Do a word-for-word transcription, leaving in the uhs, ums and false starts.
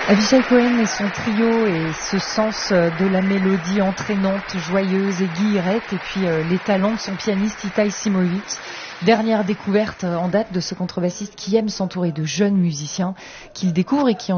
Avishai Cohen et son trio et ce sens de la mélodie entraînante, joyeuse et guillerette, et puis euh, les talents de son pianiste Itai Simovic. Dernière découverte en date de ce contrebassiste qui aime s'entourer de jeunes musiciens qu'il découvre et qui